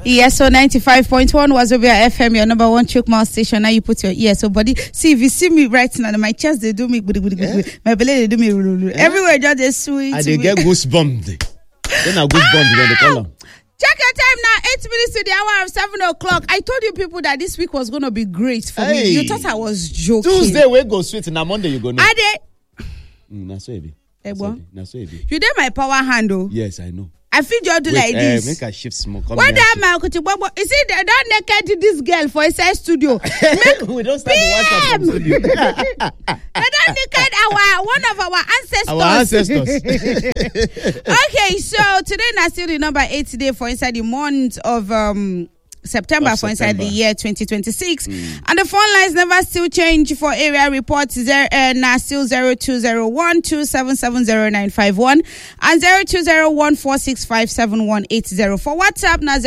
Yes, so 95.1 Wazobia FM, your number one choke mouth station. Now you put your ear. So, buddy, see, if you see me right now, my chest, they do me, my belly, they do me, everywhere, just a sweet. And they get goosebumps. Then I goosebumps when they call them. Check your time now, 8 minutes to the hour of 7 o'clock. I told you people that this week was going to be great for me. You thought I was joking. Tuesday, we go sweet, and Monday, you go no. Are they? That's so heavy. That's so heavy. You did my power handle. Yes, I know. I feel you do like this. Make a shift smoke. What that man could you is it that naked this girl for inside studio? We don't start the WhatsApp from studio. That naked one of our ancestors. Okay, so today is still the number 8 today for inside the month of September for inside the year 2026. And the phone lines never still change for area reports. Now still 0201 2770951 and 0201 4657180. For WhatsApp now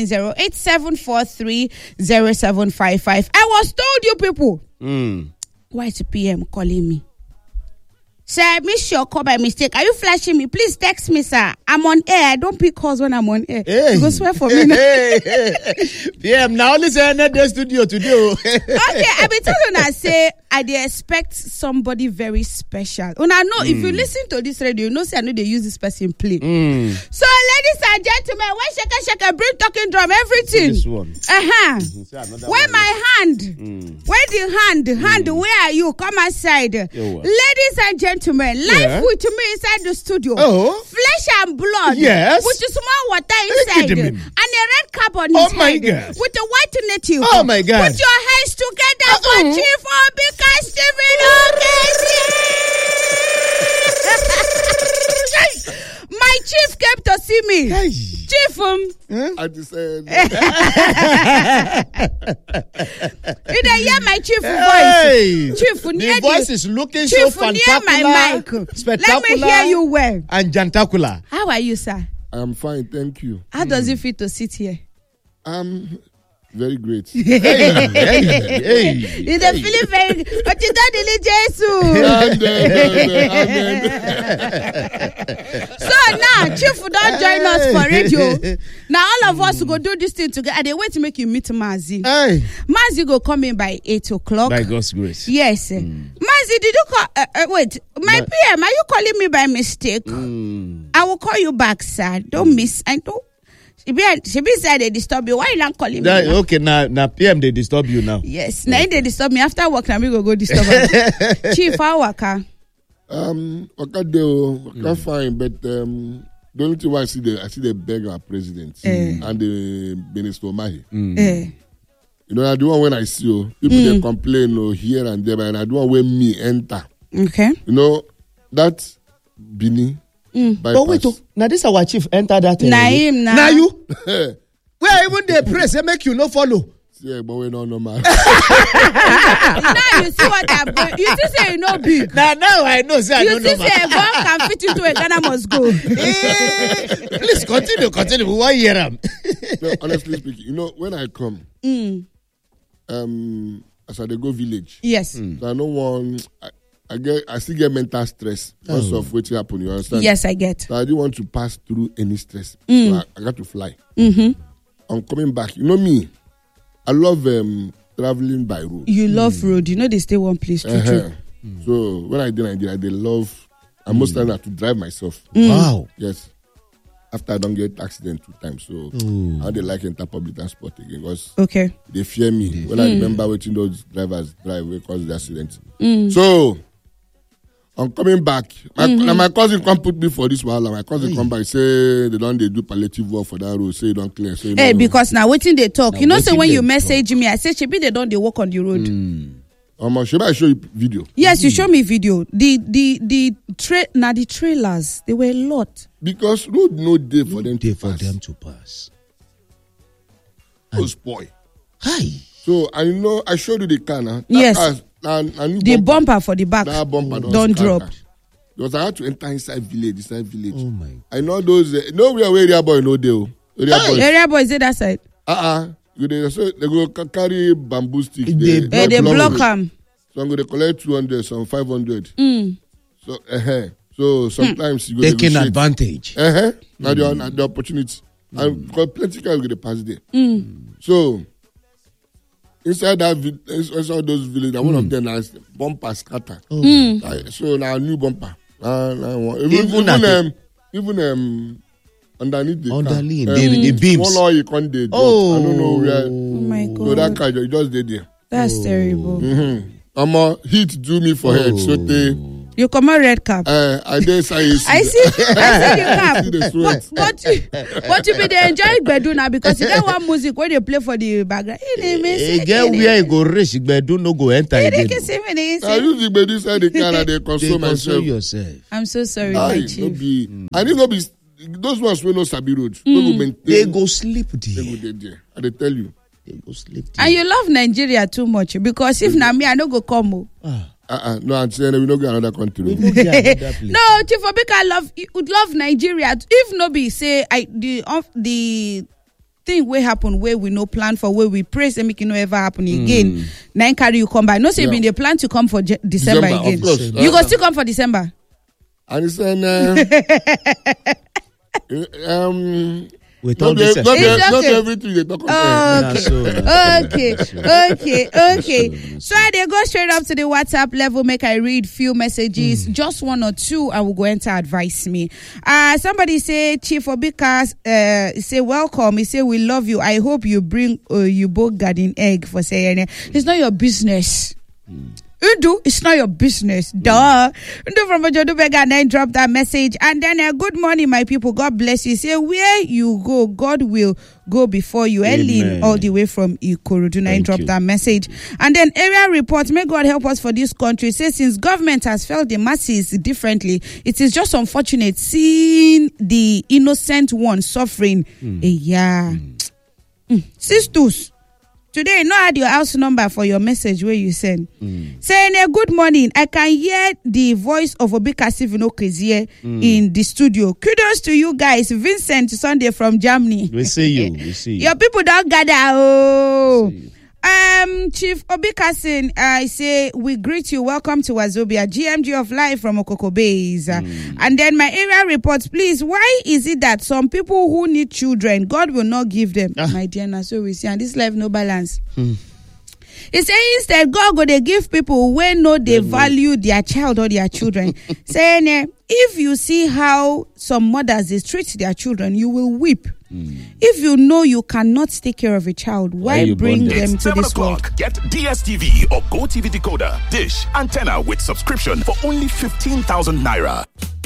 09087430755. I was told you people. Why is PM calling me? Sir, I missed your call by mistake. Are you flashing me? Please text me, sir. I'm on air. I don't pick calls when I'm on air. Hey. You go swear for me now. PM, now listen at the studio to do. Okay, I be telling you now, say, I dey expect somebody very special. And I know, if you listen to this radio, you know, say I know they use this person play. So, ladies and gentlemen, when shaka, bring talking drum, everything. This one. Where my hand? Where the hand? Where are you? Come outside. Ladies and gentlemen, live with me inside the studio. Flesh and blood. Yes. With the small water inside. And a red cap on his my head. God. With the white native. Oh my God. Put your hands together for Chief Obika Stephen My chief came to see me. Hey. Chief, I just said, you don't hear my chief voice. Chief, the voice is looking Chief, so near fantacular, my mic. spectacular. Let me hear you well. And jantacular. How are you, sir? I'm fine, thank you. How does it feel to sit here? Very great. You're feeling very good, but you don't delete Jesus. So now, Chief don't join us for radio. Now all of us go do this thing together. And they wait to make you meet Mazi. Mazi go come in by 8 o'clock. By God's grace. Yes. Mazi, did you call? Wait, my PM, are you calling me by mistake? I will call you back, sir. Don't miss. I don't. She be said they disturb you. Why you not calling me? Okay, now PM they disturb you now. Yes, now they disturb me after work. Now we go disturb me. Chief, how waka? Waka fine, but the only thing why I see the beggar president and the minister Mahi. You know, I do one when I see you. People they complain here and there, and I do one when me enter. Okay. You know that Bini. But wait, now this our chief enter that. Now you. Where even they press, they make you no follow. Yeah, but we don't know, man. Now you see what I'm doing. You see, say you know big. Now I know, say I don't know. You see, say a gun can fit into a Ghana must go. Please continue. We want to hear them. No, honestly speaking, you know, when I come, as I go village. Yes. So I don't want. I still get mental stress because of what happened. You understand? Yes, I get. So I didn't want to pass through any stress. So I got to fly. I'm coming back. You know me. I love traveling by road. You love road. You know they stay one place. True. So when I did Nigeria, they love. I most times have to drive myself. Wow. Yes. After I don't get accident 2 times, so I don't like enter public transport again because they fear me. When I remember watching those drivers drive, we cause the accident. So I'm coming back. My cousin come put me for this while. My cousin come back say they do palliative work for that road. Say you don't clear. Say hey, because now waiting they talk. You know, say when you message me, I say Shebi they don't work on the road. Should I show you video? Yes, you show me video. The trailers, they were a lot. Because road no day for them to pass. No spoil. Hi. So I know I showed you the car now. Yes. The bumper for the back. That bumper don't drop. Because I had to enter inside village. Oh my. I know those. Nowhere where area boy no deal. Area boy is it that side? They go carry bamboo sticks. They block them. So I'm going to collect 200, some 500. So sometimes you go taking advantage. Now the opportunity. And because plenty cars get pass there. So inside inside those villages, one of them has bumper scatter. So now new bumper. Even underneath the car. The beams. One oil you can't do. I don't know where. Oh my God. So that car you just did there. That's terrible. Heat do me for head. So you come on red cap. I see the cap. But you be the enjoy Gbedu now because you get one music when they play for the background. Get where you go reach Gbedu no go enter again. I use the Gbedu inside the car and they console myself. I'm so sorry, my chief. I need not be those ones will not sabi road. They go sleep there. They go there. I they tell you. They go sleep there. And you love Nigeria too much because if not me, I don't go come. No, I'm saying we don't get another country. No, Chief Obika would love Nigeria. If no be say the thing will happen where we no plan for, where we pray say make it no ever happen again. Then carry you come by. No say they plan to come for December again. You go still come for December. And it's not everything they talk about. Okay. So I dey go straight up to the WhatsApp level. Make I read few messages, just one or two. I will go enter advise me. Somebody say Chief Obika say welcome. He say we love you. I hope you bring you both garden egg for saying it's not your business. It's not your business. Duh. Undo from Ojodubega and then drop that message. And then good morning, my people. God bless you. Say where you go, God will go before you. Eileen, all the way from Ikorodu. And drop that message. And then area report. May God help us for this country. Say since government has felt the masses differently, it is just unfortunate seeing the innocent one suffering. Sisters. Today, no add your house number for your message where you send. Saying good morning. I can hear the voice of Obika Sivinokezie in the studio. Kudos to you guys. Vincent Sunday from Germany. We see you. Your people don't gather. Chief Obika, I say we greet you. Welcome to Wazobia, GMG of Life from Okoko Bays. And then my area reports, please. Why is it that some people who need children, God will not give them? My dear, now so we see, and this life no balance. He say instead God go they give people when no they value their child or their children. Saying if you see how some mothers they treat their children, you will weep. If you know you cannot take care of a child, why bring them to this world? Get DSTV or GoTV decoder, dish, antenna with subscription for only 15,000 naira.